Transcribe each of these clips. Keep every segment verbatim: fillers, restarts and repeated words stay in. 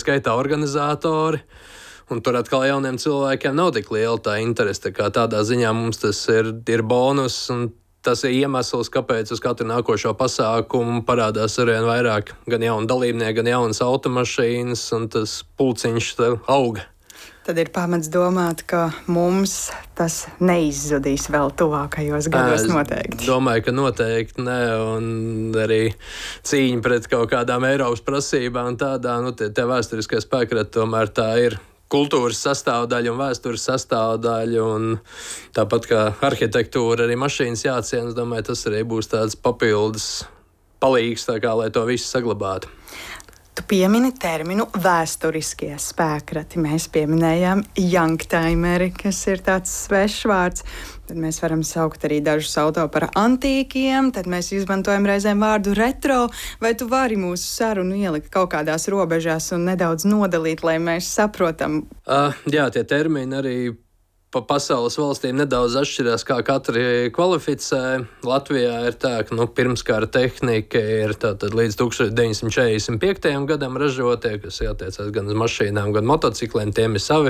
skaitā organizatori. Un tur atkal jauniem cilvēkiem nav tik liela tā interese. Tā kā tādā ziņā mums tas ir, ir bonus, un tas ir iemesls, kāpēc uz katru nākošo pasākumu parādās arvien vairāk gan jaunu dalībnieku, gan jaunas automašīnas, un tas pulciņš auga. Tad ir pamats domāt, ka mums tas neizzudīs vēl tuvākajos gados noteikti. Es domāju, ka noteikti ne, un arī cīņa pret kaut kādām Eiropas prasībām un tādā, nu, tie, tie vēsturiskie spēkrati tomēr tā ir kultūras sastāvdaļa un vēstures sastāvdaļa, un tāpat kā arhitektūra, arī mašīnas jāciena, es domāju, tas arī būs tāds papildus palīgs, tā kā, lai to visu saglabātu. Tu piemini terminu vēsturiskie spēkrati. Mēs pieminējām youngtimeri, kas ir tāds svešs vārds. Tad mēs varam saukt arī dažus auto par antīkiem, tad mēs izmantojam reizēm vārdu retro. Vai tu vari mūsu sarunu ielikt kaut kādās robežās un nedaudz nodalīt, lai mēs saprotam? Uh, jā, tie termini arī pa pasaules valstīm nedaudz atšķirās, kā katri kvalificē. Latvijā ir tā, ka nu, pirmskara tehnika ir tātad līdz tuksneša deviņsimt četrdesmit piektajam gadam ražotie, kas attiecās gan uz mašīnām, gan motocikliem, tiem ir savi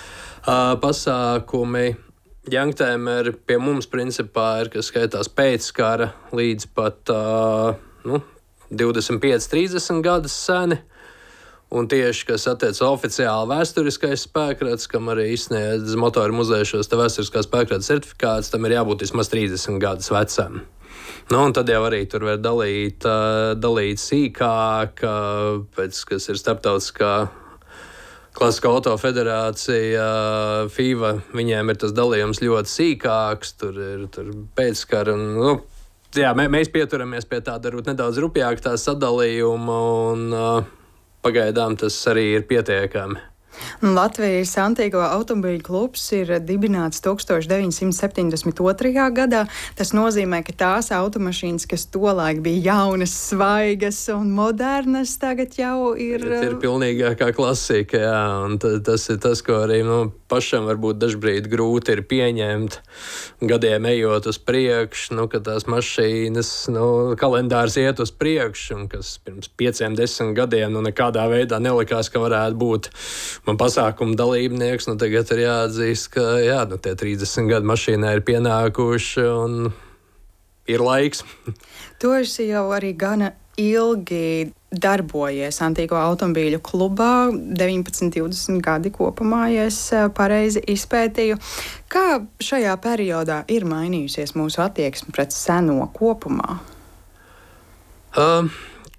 uh, pasākumi. Youngtimeri pie mums principā ir, kas skaitās pēckara līdz pat uh, nu, divdesmit pieci trīsdesmit gadus seni. Un tieši, kas attiecas oficiāli vēsturiskais spēkrats, kam arī izsniedz motoru muzeja šos te vēsturiskā spēkrata certifikātus, tam ir jābūt vismaz trīsdesmit gadus vecam. Nu, un tad jau arī tur var dalīt, dalīt sīkāk, pēc, kas ir starptautiskā klasiskā auto federācija, F I V A, viņiem ir tas dalījums ļoti sīkāks, tur ir tur pēckara un, nu, jā, mē, mēs pieturamies pie tā darot nedaudz rupjāk tā sadalījuma un pagaidām tas arī ir pietiekami. Latvijas Antīgo automobīļu klubs ir dibināts tūkstoš deviņsimt septiņdesmit otrajā gadā. Tas nozīmē, ka tās automašīnas, kas tolaik bija jaunas, svaigas un modernas, tagad jau ir... Tas ir pilnīgākā klasika, jā, un tas ir tas, ko arī nu, pašam varbūt dažbrīd grūti ir pieņemt, gadiem ejot uz priekšu, nu, ka tās mašīnas, nu, kalendārs iet uz priekšu, un kas pirms pieciem, desmit gadiem, nu, nekādā veidā nelikās, ka varētu būt man pasākuma dalībnieks, nu tagad ir jāatzīst, ka jā, nu tie trīsdesmit gadu mašīnā ir pienākuši un ir laiks. Tu esi jau arī gana ilgi darbojies Antīgo automobīļu klubā, deviņpadsmit, divdesmit gadi kopumā, ja es pareizi izpētīju. Kā šajā periodā ir mainījusies mūsu attieksme pret seno kopumā? Um.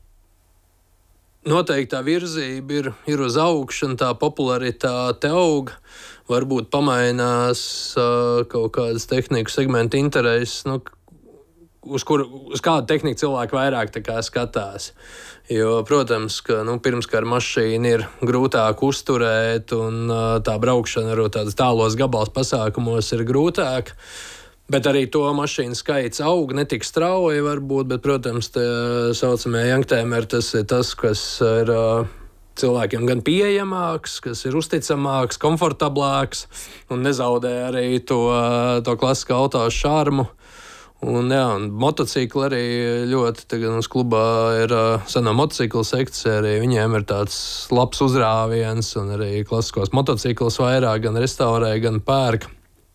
Noteikti tā virzība ir, ir uz augšu, un tā popularitāte aug. Varbūt pamainās uh, kaut kādas tehniku segmentu intereses, nu, uz, kur, uz kādu tehniku cilvēki vairāk tā kā skatās. Jo, protams, ka nu, pirmskara mašīna ir grūtāk uzturēt, un uh, tā braukšana arī tādos tālos gabals pasākumos ir grūtāk. Bet arī to mašīnu skaits aug, ne tik strauji varbūt, bet, protams, tā saucamie youngtimeri, tas ir tas, kas ir uh, cilvēkiem gan pieejamāks, kas ir uzticamāks, komfortablāks un nezaudē arī to, uh, to klasiskā auto šarmu. Un, jā, un motocikli arī ļoti, tagad mums klubā ir uh, senā motociklu sekcija, arī viņiem ir tāds labs uzrāviens, un arī klasiskos motociklus vairāk gan restaurē, gan pērk.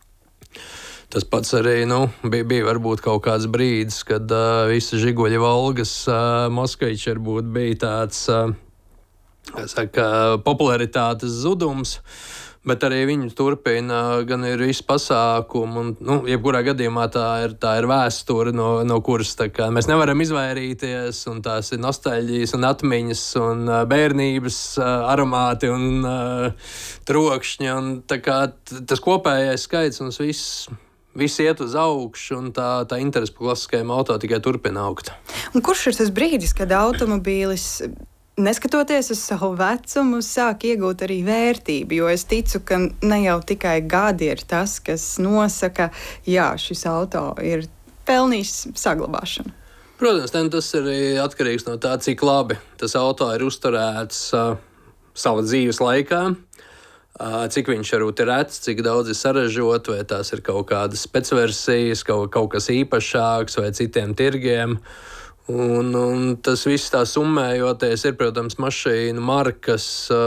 Tas pats arī nu, bija, bija varbūt kaut kāds brīdis, kad uh, visi Žiguļi Volgas uh, Moskviči varbūt bija tāds uh, saka, popularitātes zudums, bet arī viņi turpina, gan ir visi pasākumi, un nu, jebkurā gadījumā tā ir, tā ir vēsture, no, no kuras tā kā, mēs nevaram izvairīties, un tās ir nostalģijas un atmiņas un uh, bērnības uh, aromāti un uh, trokšņi, un tā kā tas kopējais skaits mums viss Visi iet uz augšu, un tā, tā interese par klasiskajiem auto tikai turpina augt. Un kurš ir tas brīdis, kad automobīlis, neskatoties uz savu vecumu, sāk iegūt arī vērtību? Jo es ticu, ka ne jau tikai gadi ir tas, kas nosaka, jā, šis auto ir pelnījis saglabāšanu. Protams, tas arī atkarīgs no tā, cik labi tas auto ir uzturēts uh, sava dzīves laikā. Cik viņš varbūt ir rets, cik daudz ir saražot, vai tās ir kaut kādas specversijas, kaut, kaut kas īpašāks vai citiem tirgiem. Un, un tas viss tā summējoties ir, protams, mašīnu markas